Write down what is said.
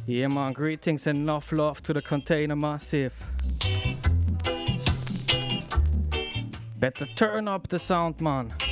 Yeah, man, greetings and enough love to the Container Massive. Better turn up the sound, man.